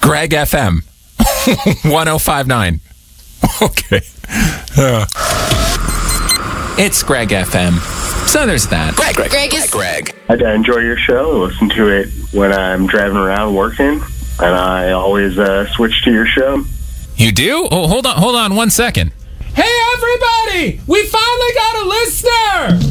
Greg FM 1059. Okay. It's Greg FM. So there's that. Greg. I enjoy your show. I listen to it when I'm driving around working, and I always switch to your show. You do? Oh, hold on 1 second. Hey, everybody! We finally got a listener!